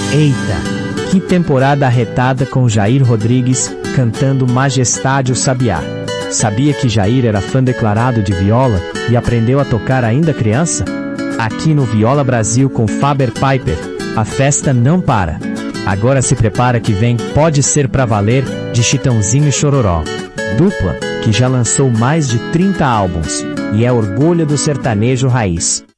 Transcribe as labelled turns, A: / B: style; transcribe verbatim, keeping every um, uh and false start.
A: Eita! Que temporada arretada com Jair Rodrigues, cantando Majestade o Sabiá. Sabia que Jair era fã declarado de viola, e aprendeu a tocar ainda criança? Aqui no Viola Brasil com Faber Piper, a festa não para. Agora se prepara que vem Pode Ser Pra Valer, de Chitãozinho e Chororó. Dupla, que já lançou mais de trinta álbuns, e é orgulho do sertanejo raiz.